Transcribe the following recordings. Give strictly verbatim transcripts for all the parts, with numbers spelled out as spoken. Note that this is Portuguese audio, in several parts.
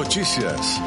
Notícias.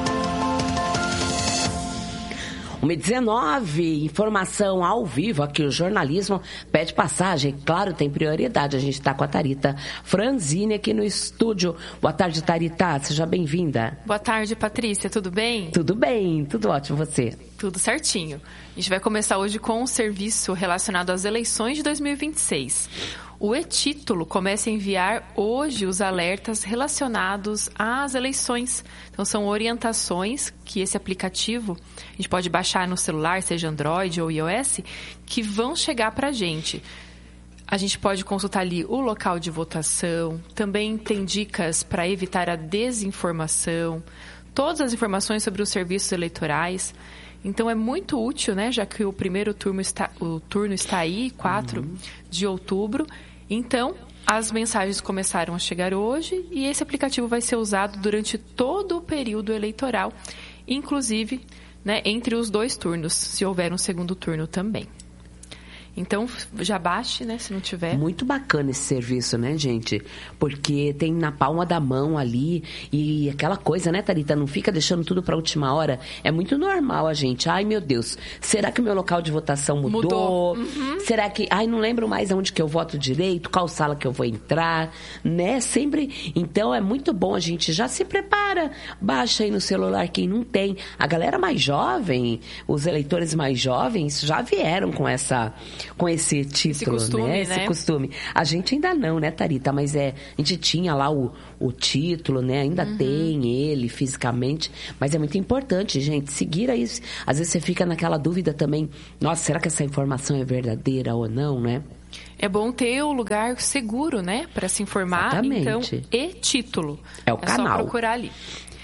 uma e dezenove, informação ao vivo aqui, o jornalismo pede passagem, claro, tem prioridade. A gente está com a Tharita Franzini aqui no estúdio. Boa tarde, Tharita, seja bem-vinda. Boa tarde, Patrícia, tudo bem? Tudo bem, tudo ótimo, você? Tudo certinho. A gente vai começar hoje com um serviço relacionado às eleições de dois mil e vinte e seis. O e-Título começa a enviar hoje os alertas relacionados às eleições. Então, são orientações que esse aplicativo, a gente pode baixar no celular, seja Android ou iOS, que vão chegar para a gente. A gente pode consultar ali o local de votação, também tem dicas para evitar a desinformação, todas as informações sobre os serviços eleitorais. Então, é muito útil, né, já que o primeiro turno está, o turno está aí, quatro uhum. de outubro. Então, as mensagens começaram a chegar hoje e esse aplicativo vai ser usado durante todo o período eleitoral, inclusive, né, entre os dois turnos, se houver um segundo turno também. Então, já baixe, né, se não tiver. Muito bacana esse serviço, né, gente? Porque tem na palma da mão ali e aquela coisa, né, Tharita? Não fica deixando tudo para a última hora. É muito normal a gente. Ai, meu Deus, será que o meu local de votação mudou? Mudou. Uhum. Será que... Ai, não lembro mais aonde que eu voto direito, qual sala que eu vou entrar, né? Sempre... Então, é muito bom a gente já se prepara. Baixa aí no celular quem não tem. A galera mais jovem, os eleitores mais jovens já vieram com essa... com esse título, esse costume, né? Esse né? costume. A gente ainda não, né, Tharita? Mas é, a gente tinha lá o, o título, né? Ainda uhum. tem ele fisicamente. Mas é muito importante, gente, seguir aí. Às vezes você fica naquela dúvida também. Nossa, será que essa informação é verdadeira ou não, né? É bom ter o lugar seguro, né? Para se informar. Exatamente. Então, e-Título. É o é canal. É só procurar ali.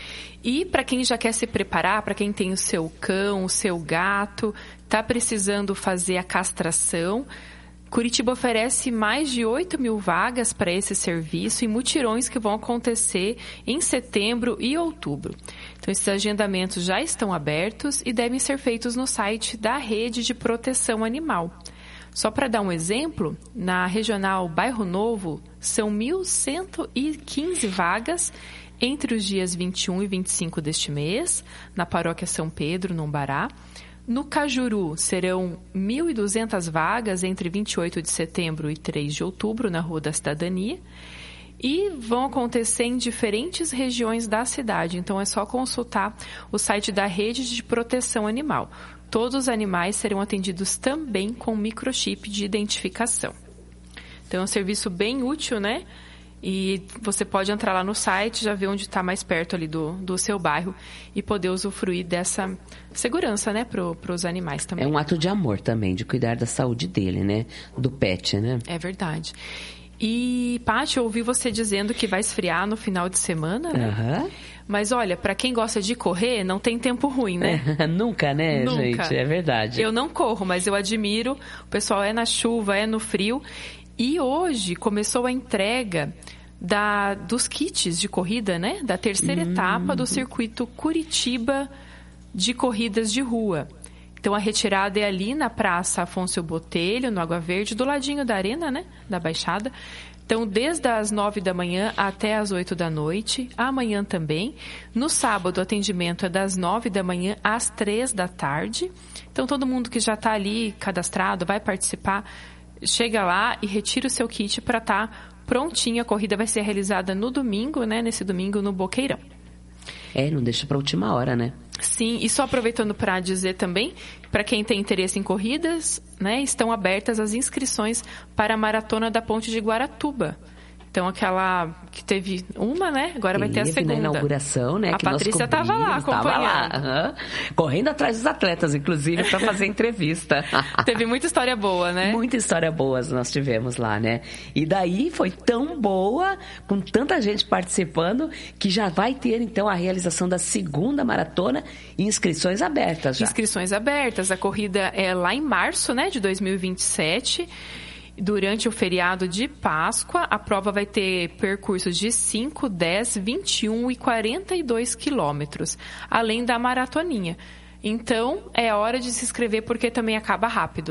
E para quem já quer se preparar, para quem tem o seu cão, o seu gato, está precisando fazer a castração, Curitiba oferece mais de oito mil vagas para esse serviço em mutirões que vão acontecer em setembro e outubro. Então, esses agendamentos já estão abertos e devem ser feitos no site da Rede de Proteção Animal. Só para dar um exemplo, na Regional Bairro Novo, são mil cento e quinze vagas entre os dias vinte e um e vinte e cinco deste mês, na Paróquia São Pedro, no Umbará. No Cajuru, serão mil e duzentas vagas entre vinte e oito de setembro e três de outubro, na Rua da Cidadania. E vão acontecer em diferentes regiões da cidade. Então, é só consultar o site da Rede de Proteção Animal. Todos os animais serão atendidos também com microchip de identificação. Então, é um serviço bem útil, né? E você pode entrar lá no site, já ver onde está mais perto ali do, do seu bairro e poder usufruir dessa segurança, né, para os animais também. É um ato de amor também, de cuidar da saúde dele, né, do pet, né? É verdade. E, Paty, eu ouvi você dizendo que vai esfriar no final de semana, né? Uhum. Mas olha, para quem gosta de correr, não tem tempo ruim, né? É, nunca, né, Nunca. gente? É verdade. Eu não corro, mas eu admiro. O pessoal é na chuva, é no frio. E hoje começou a entrega da, dos kits de corrida, né? Da terceira hum. etapa do circuito Curitiba de corridas de rua. Então, a retirada é ali na Praça Afonso Botelho, no Água Verde, do ladinho da arena, né? Da Baixada. Então, desde as nove da manhã até as oito da noite, amanhã também. No sábado, o atendimento é das nove da manhã às três da tarde. Então, todo mundo que já está ali cadastrado, vai participar, chega lá e retira o seu kit para estar tá prontinho. A corrida vai ser realizada no domingo, né? Nesse domingo, no Boqueirão. É, não deixa para a última hora, né? Sim, e só aproveitando para dizer também, para quem tem interesse em corridas, né, estão abertas as inscrições para a Maratona da Ponte de Guaratuba. Então, aquela que teve uma, né? Agora vai ter a segunda. Na inauguração, né? A que Patrícia estava lá, acompanhando. Lá, uhum. Correndo atrás dos atletas, inclusive, para fazer entrevista. Teve muita história boa, né? Muita história boa nós tivemos lá, né? E daí foi tão boa, com tanta gente participando, que já vai ter, então, a realização da segunda maratona e inscrições abertas já. Inscrições abertas. A corrida é lá em março, né? De dois mil e vinte e sete. Durante o feriado de Páscoa, a prova vai ter percursos de cinco, dez, vinte e um e quarenta e dois quilômetros, além da maratoninha. Então, é hora de se inscrever porque também acaba rápido, né?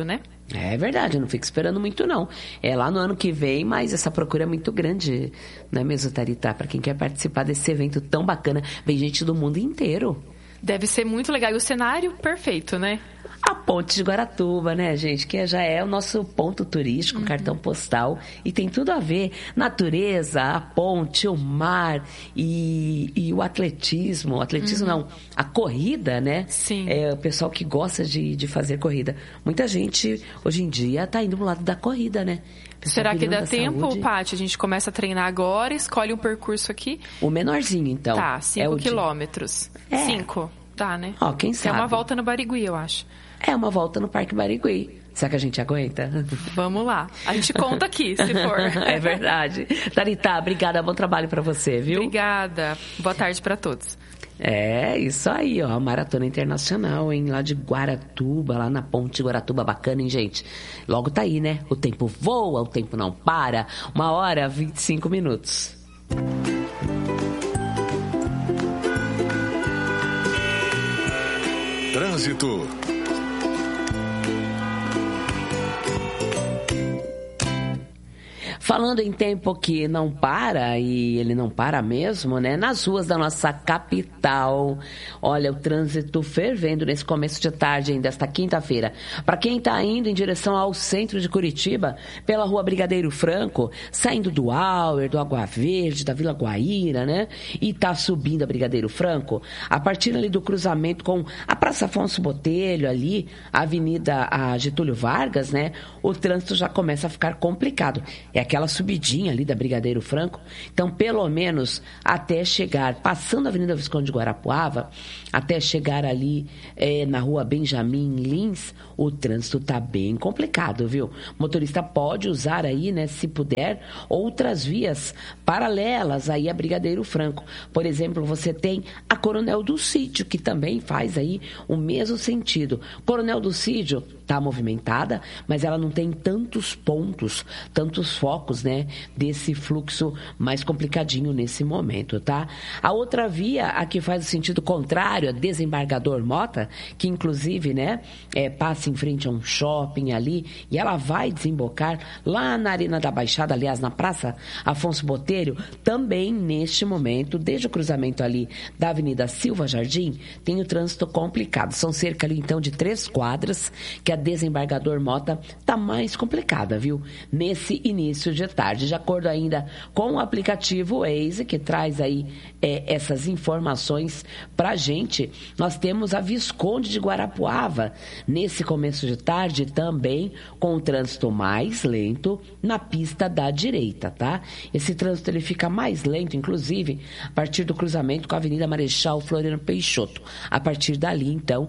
É verdade, eu não fico esperando muito, não. É lá no ano que vem, mas essa procura é muito grande, não é mesmo, Thalita? Para quem quer participar desse evento tão bacana, vem gente do mundo inteiro. Deve ser muito legal. E o cenário perfeito, né? A Ponte de Guaratuba, né, gente? Que já é o nosso ponto turístico, uhum. cartão postal. E tem tudo a ver. Natureza, a ponte, o mar e, e o atletismo. O atletismo uhum. não, a corrida, né? Sim. É o pessoal que gosta de, de fazer corrida. Muita gente, hoje em dia, está indo pro lado da corrida, né? Será que dá tempo, Paty? A gente começa a treinar agora, escolhe um percurso aqui? O menorzinho, então. Tá, cinco é quilômetros. É. Cinco, dá, né? Ó, quem sabe? É uma volta no Barigui, eu acho. É uma volta no Parque Barigui. Será que a gente aguenta? Vamos lá. A gente conta aqui, se for. É verdade. Thalita, obrigada. Bom trabalho para você, viu? Obrigada. Boa tarde para todos. É, isso aí, ó. Maratona Internacional, hein? Lá de Guaratuba, lá na Ponte de Guaratuba. Bacana, hein, gente? Logo tá aí, né? O tempo voa, o tempo não para. Uma hora, vinte e cinco minutos. Trânsito. Falando em tempo que não para, e ele não para mesmo, né? Nas ruas da nossa capital, olha, o trânsito fervendo nesse começo de tarde ainda, desta quinta-feira. Para quem está indo em direção ao centro de Curitiba, pela rua Brigadeiro Franco, saindo do Auer, do Água Verde, da Vila Guaíra, né? E tá subindo a Brigadeiro Franco, a partir ali do cruzamento com a Praça Afonso Botelho, ali, a Avenida a Getúlio Vargas, né? O trânsito já começa a ficar complicado. É aquela aquela subidinha ali da Brigadeiro Franco. Então, pelo menos até chegar, passando a Avenida Visconde de Guarapuava, até chegar ali é, na rua Benjamin Lins, o trânsito tá bem complicado, viu? O motorista pode usar aí, né, se puder, outras vias paralelas aí a Brigadeiro Franco. Por exemplo, você tem a Coronel do Sítio, que também faz aí o mesmo sentido. Coronel do Sítio tá movimentada, mas ela não tem tantos pontos, tantos focos, né, desse fluxo mais complicadinho nesse momento, tá? A outra via, a que faz o sentido contrário, a Desembargador Mota, que inclusive, né, é, passa em frente a um shopping ali, e ela vai desembocar lá na Arena da Baixada, aliás, na Praça Afonso Botelho, também neste momento, desde o cruzamento ali da Avenida Silva Jardim, tem o trânsito complicado. São cerca ali, então, de três quadras, que a Desembargador Mota tá mais complicada, viu? Nesse início de tarde. De acordo ainda com o aplicativo Waze, que traz aí é, essas informações pra gente, nós temos a Visconde de Guarapuava nesse começo de tarde também com o trânsito mais lento na pista da direita, tá? Esse trânsito ele fica mais lento, inclusive, a partir do cruzamento com a Avenida Marechal Floriano Peixoto. A partir dali, então,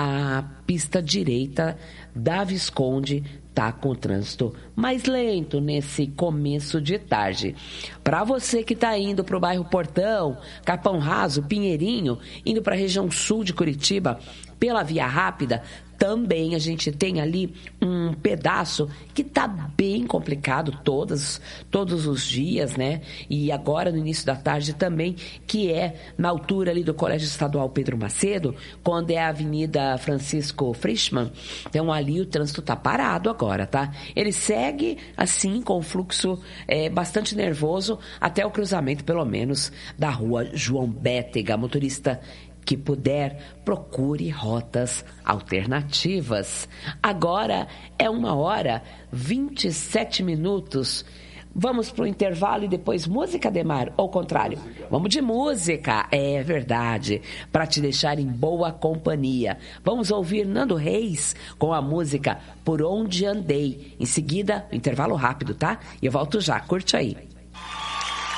a pista direita da Visconde tá com o trânsito mais lento nesse começo de tarde. Para você que está indo para o bairro Portão, Capão Raso, Pinheirinho, indo para a região sul de Curitiba, pela via rápida, também a gente tem ali um pedaço que tá bem complicado todos, todos os dias, né? E agora no início da tarde também, que é na altura ali do Colégio Estadual Pedro Macedo, quando é a Avenida Francisco Frischmann. Então ali o trânsito tá parado agora, tá? Ele segue assim com o fluxo é, bastante nervoso até o cruzamento, pelo menos, da rua João Bétega. Motorista que puder, procure rotas alternativas. Agora é uma hora, vinte e sete minutos. Vamos para o intervalo e depois música, Demar? Ou ao contrário? Vamos de música, é verdade, para te deixar em boa companhia. Vamos ouvir Nando Reis com a música Por Onde Andei. Em seguida, intervalo rápido, tá? E eu volto já, curte aí.